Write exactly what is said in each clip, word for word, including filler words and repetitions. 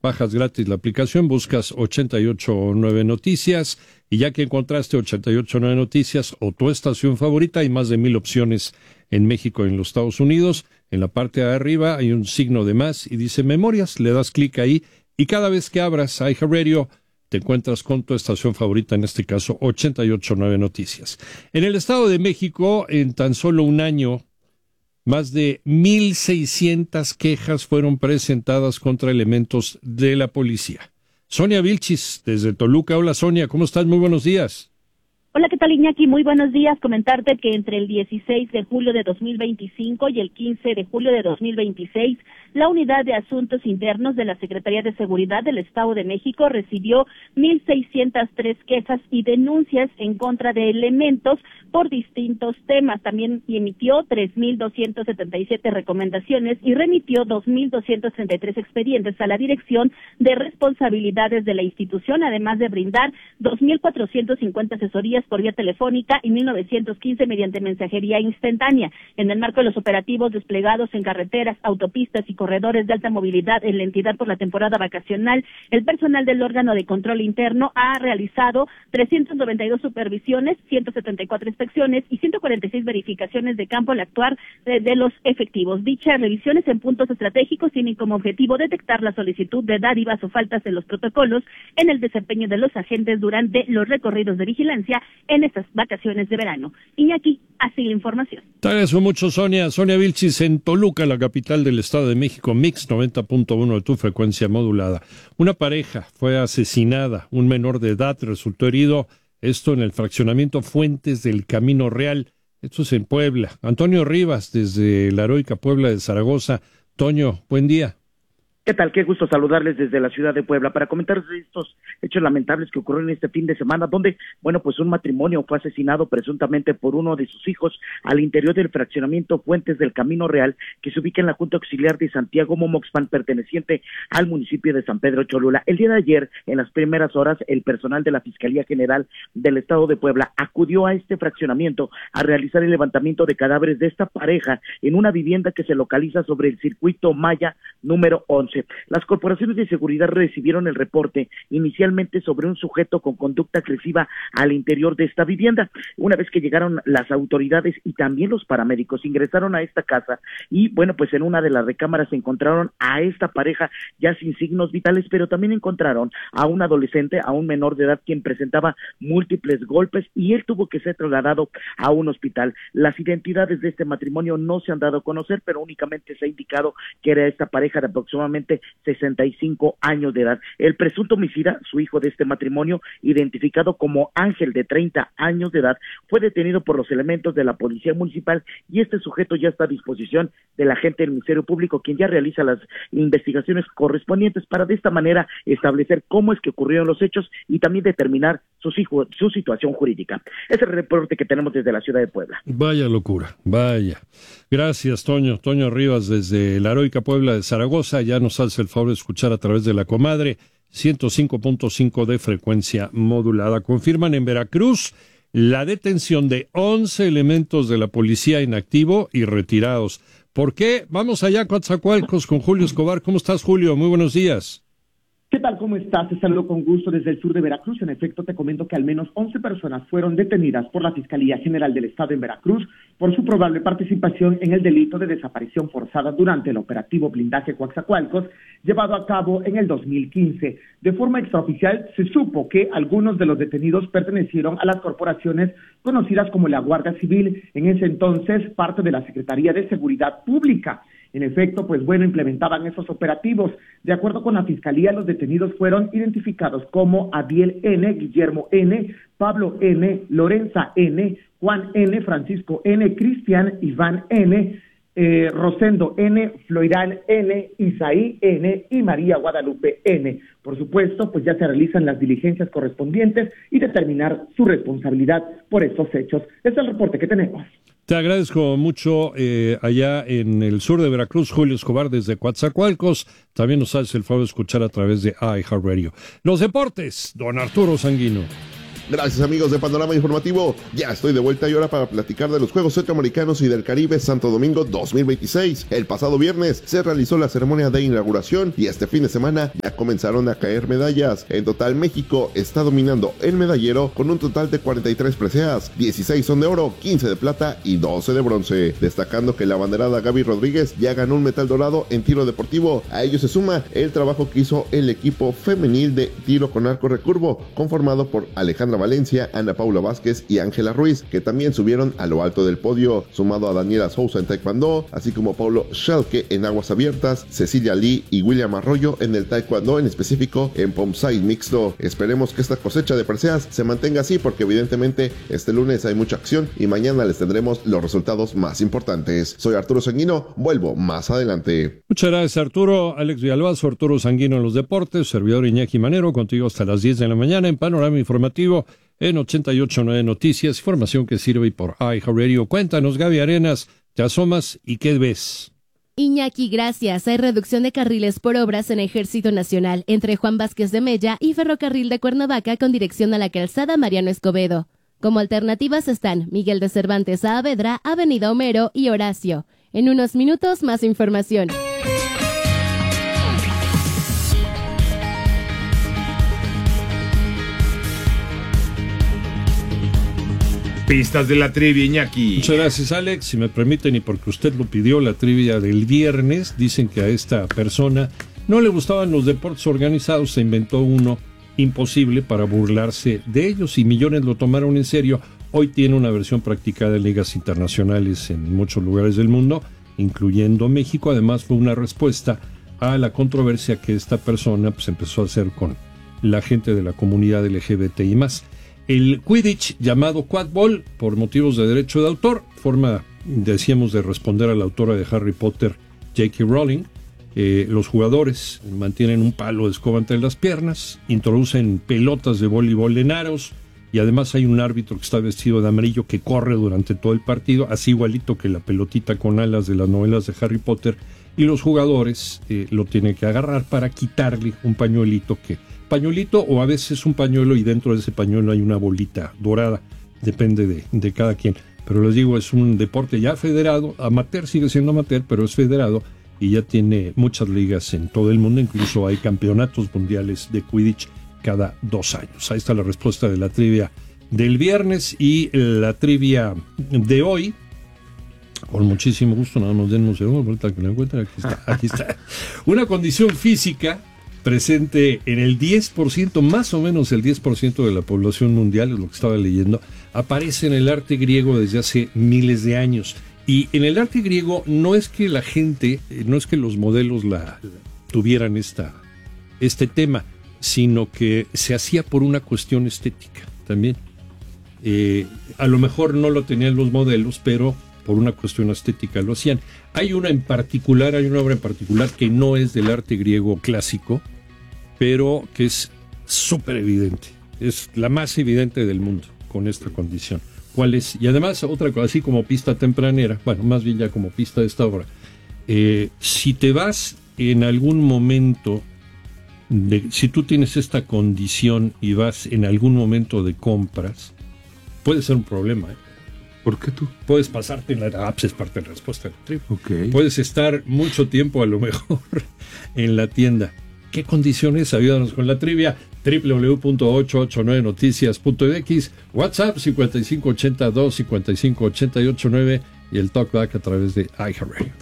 bajas gratis la aplicación, buscas ochenta y ocho punto nueve Noticias y ya que encontraste ochenta y ocho punto nueve Noticias o tu estación favorita, hay más de mil opciones en México y en los Estados Unidos. En la parte de arriba hay un signo de más y dice Memorias, le das clic ahí y cada vez que abras iHeartRadio te encuentras con tu estación favorita, en este caso ochenta y ocho punto nueve Noticias. En el Estado de México, en tan solo un año, más de mil seiscientas quejas fueron presentadas contra elementos de la policía. Sonia Vilchis, desde Toluca. Hola, Sonia, ¿cómo estás? Muy buenos días. Hola, ¿qué tal, Iñaki? Muy buenos días. Comentarte que entre el dieciséis de julio de dos mil veinticinco y el quince de julio de dos mil veintiséis, la Unidad de Asuntos Internos de la Secretaría de Seguridad del Estado de México recibió mil seiscientas tres quejas y denuncias en contra de elementos por distintos temas. También emitió tres mil doscientas setenta y siete recomendaciones y remitió dos mil doscientos treinta y tres expedientes a la Dirección de Responsabilidades de la institución, además de brindar dos mil cuatrocientas cincuenta asesorías por vía telefónica y mil novecientos quince mediante mensajería instantánea. En el marco de los operativos desplegados en carreteras, autopistas y corredores de alta movilidad en la entidad por la temporada vacacional, el personal del órgano de control interno ha realizado trescientas noventa y dos supervisiones, ciento setenta y cuatro inspecciones y ciento cuarenta y seis verificaciones de campo al actuar de, de los efectivos. Dichas revisiones en puntos estratégicos tienen como objetivo detectar la solicitud de dádivas o faltas en los protocolos en el desempeño de los agentes durante los recorridos de vigilancia en estas vacaciones de verano. Iñaki, así la información. Te agradezco mucho, Sonia. Sonia Vilchis en Toluca, la capital del Estado de México, Mix noventa punto uno de tu frecuencia modulada. Una pareja fue asesinada, un menor de edad resultó herido, esto en el fraccionamiento Fuentes del Camino Real, esto es en Puebla. Antonio Rivas, desde la heroica Puebla de Zaragoza. Toño, buen día. ¿Qué tal? Qué gusto saludarles desde la ciudad de Puebla para comentarles estos hechos lamentables que ocurrieron este fin de semana, donde, bueno, pues un matrimonio fue asesinado presuntamente por uno de sus hijos al interior del fraccionamiento Fuentes del Camino Real, que se ubica en la Junta Auxiliar de Santiago Momoxpan, perteneciente al municipio de San Pedro Cholula. El día de ayer, en las primeras horas, el personal de la Fiscalía General del Estado de Puebla acudió a este fraccionamiento a realizar el levantamiento de cadáveres de esta pareja en una vivienda que se localiza sobre el circuito Maya número once. Las corporaciones de seguridad recibieron el reporte inicialmente sobre un sujeto con conducta agresiva al interior de esta vivienda. Una vez que llegaron las autoridades y también los paramédicos, ingresaron a esta casa y, bueno, pues en una de las recámaras se encontraron a esta pareja ya sin signos vitales, pero también encontraron a un adolescente, a un menor de edad, quien presentaba múltiples golpes y él tuvo que ser trasladado a un hospital. Las identidades de este matrimonio no se han dado a conocer, pero únicamente se ha indicado que era esta pareja de aproximadamente sesenta y cinco años de edad. El presunto homicida, su hijo de este matrimonio, identificado como Ángel, de treinta años de edad, fue detenido por los elementos de la Policía Municipal y este sujeto ya está a disposición del agente del Ministerio Público, quien ya realiza las investigaciones correspondientes para de esta manera establecer cómo es que ocurrieron los hechos y también determinar su, su situación jurídica. Ese es el reporte que tenemos desde la ciudad de Puebla. Vaya locura, vaya. Gracias, Toño. Toño Rivas, desde la heroica Puebla de Zaragoza. Ya nos hace el favor de escuchar a través de la comadre ciento cinco punto cinco de frecuencia modulada. Confirman en Veracruz la detención de once elementos de la policía en activo y retirados. ¿Por qué? Vamos allá a Coatzacoalcos con Julio Escobar. ¿Cómo estás, Julio? Muy buenos días. ¿Qué tal? ¿Cómo estás? Te saludo con gusto desde el sur de Veracruz. En efecto, te comento que al menos once personas fueron detenidas por la Fiscalía General del Estado en Veracruz por su probable participación en el delito de desaparición forzada durante el operativo Blindaje Coatzacoalcos, llevado a cabo en el dos mil quince. De forma extraoficial, se supo que algunos de los detenidos pertenecieron a las corporaciones conocidas como la Guardia Civil, en ese entonces parte de la Secretaría de Seguridad Pública. En efecto, pues bueno, implementaban esos operativos. De acuerdo con la Fiscalía, los detenidos fueron identificados como Adiel N., Guillermo N., Pablo N., Lorenza N., Juan N., Francisco N., Cristian, Iván N., eh, Rosendo N., Floirán N., Isaí N. y María Guadalupe N. Por supuesto, pues ya se realizan las diligencias correspondientes y determinar su responsabilidad por estos hechos. Este es el reporte que tenemos. Te agradezco mucho eh, allá en el sur de Veracruz, Julio Escobar, desde Coatzacoalcos. También nos hace el favor de escuchar a través de iHeartRadio. Los deportes, don Arturo Sanguino. Gracias amigos de Panorama Informativo, ya estoy de vuelta y ahora para platicar de los Juegos Centroamericanos y del Caribe Santo Domingo dos mil veintiséis. El pasado viernes se realizó la ceremonia de inauguración y este fin de semana ya comenzaron a caer medallas. En total México está dominando el medallero con un total de cuarenta y tres preseas, dieciséis son de oro, quince de plata y doce de bronce, destacando que la abanderada Gaby Rodríguez ya ganó un metal dorado en tiro deportivo. A ello se suma el trabajo que hizo el equipo femenil de tiro con arco recurvo, conformado por Alejandra Valencia, Ana Paula Vázquez y Ángela Ruiz, que también subieron a lo alto del podio, sumado a Daniela Sousa en taekwondo, así como Paulo Schalke en aguas abiertas, Cecilia Lee y William Arroyo en el taekwondo, en específico en Pomsai mixto. Esperemos que esta cosecha de preseas se mantenga así, porque evidentemente este lunes hay mucha acción y mañana les tendremos los resultados más importantes. Soy Arturo Sanguino, vuelvo más adelante. Muchas gracias Arturo. Alex Villalbazo, Arturo Sanguino en los deportes, servidor Iñaki Manero, contigo hasta las diez de la mañana en Panorama Informativo en ochenta y ocho punto nueve Noticias, información que sirve por iHeartRadio. Cuéntanos, Gaby Arenas, te asomas y ¿qué ves? Iñaki, gracias. Hay reducción de carriles por obras en Ejército Nacional entre Juan Vázquez de Mella y Ferrocarril de Cuernavaca con dirección a la calzada Mariano Escobedo. Como alternativas están Miguel de Cervantes a Saavedra, Avenida Homero y Horacio. En unos minutos más información. Pistas de la trivia, Iñaki. Muchas gracias, Alex. Si me permiten, y porque usted lo pidió, la trivia del viernes. Dicen que a esta persona no le gustaban los deportes organizados, se inventó uno imposible para burlarse de ellos y millones lo tomaron en serio. Hoy tiene una versión practicada en ligas internacionales en muchos lugares del mundo, incluyendo México. Además, fue una respuesta a la controversia que esta persona pues, empezó a hacer con la gente de la comunidad L G B T I más. El Quidditch, llamado Quadball, por motivos de derecho de autor, forma, decíamos, de responder a la autora de Harry Potter, J K Rowling. Eh, los jugadores mantienen un palo de escoba entre las piernas, introducen pelotas de voleibol en aros, y además hay un árbitro que está vestido de amarillo que corre durante todo el partido, así igualito que la pelotita con alas de las novelas de Harry Potter, y los jugadores eh, lo tienen que agarrar para quitarle un pañuelito que... pañuelito o a veces un pañuelo y dentro de ese pañuelo hay una bolita dorada, depende de, de cada quien. Pero les digo, es un deporte ya federado, amateur sigue siendo amateur, pero es federado y ya tiene muchas ligas en todo el mundo, incluso hay campeonatos mundiales de Quidditch cada dos años. Ahí está la respuesta de la trivia del viernes y la trivia de hoy. Con muchísimo gusto, nada más denme un segundo, ahorita que lo encuentren, aquí está, aquí está. Una condición física presente en el diez por ciento, más o menos el diez por ciento de la población mundial, es lo que estaba leyendo, aparece en el arte griego desde hace miles de años. Y en el arte griego no es que la gente, no es que los modelos la, tuvieran esta, este tema, sino que se hacía por una cuestión estética también. Eh, a lo mejor no lo tenían los modelos, pero por una cuestión estética lo hacían. Hay una en particular, hay una obra en particular que no es del arte griego clásico, pero que es súper evidente. Es la más evidente del mundo con esta condición. ¿Cuál es? Y además, otra cosa, así como pista tempranera, bueno, más bien ya como pista de esta obra. Eh, si te vas en algún momento, de, si tú tienes esta condición y vas en algún momento de compras, puede ser un problema, ¿eh? ¿Por qué tú? Puedes pasarte en la... Ah, pues es parte de la respuesta del trip. Okay. Puedes estar mucho tiempo a lo mejor en la tienda. ¿Qué condiciones? Ayúdanos con la trivia. doble u doble u doble u punto ochocientos ochenta y nueve noticias punto m x, WhatsApp cincuenta y cinco ochenta y dos cincuenta y cinco ochenta y ocho nueve y el talkback a través de iHeartRadio.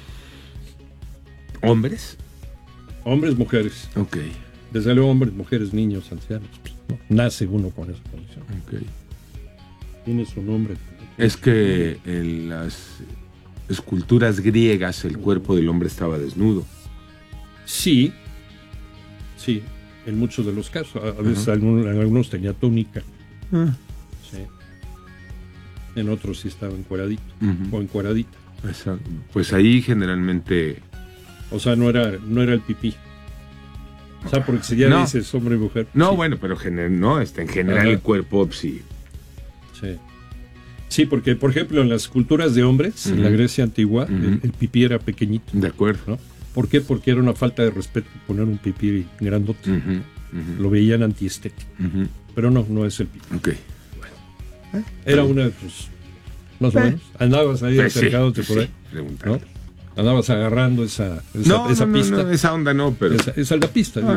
¿Hombres? Hombres, mujeres. Ok. Desde luego hombres, mujeres, niños, ancianos. ¿No? Nace uno con esa condición. Ok. Tiene su nombre. Es que en las esculturas griegas el cuerpo del hombre estaba desnudo. Sí, sí, en muchos de los casos. A veces uh-huh. algunos, algunos tenía túnica. Uh. Sí. En otros sí estaba encueradito uh-huh. o encueradita. Exacto. Pues ahí generalmente... O sea, no era, no era el pipí. O sea, porque si ya no. dices hombre y mujer. No, sí. bueno, pero gener- no, está en general uh-huh. el cuerpo sí. Sí. Sí, porque, por ejemplo, en las culturas de hombres, uh-huh. en la Grecia antigua, uh-huh. el, el pipí era pequeñito. De acuerdo. ¿No? ¿Por qué? Porque era una falta de respeto poner un pipí grandote. Uh-huh. Uh-huh. Lo veían antiestético. Uh-huh. pero no, no es el Pito. Ok. Bueno. Era una, pues, más o menos. Andabas ahí Pues sí, acercándote por sí, ahí, preguntando. ¿no? Andabas agarrando esa, esa, No, esa no, no, pista. no, esa onda no, pero... Esa, esa es la pista. No,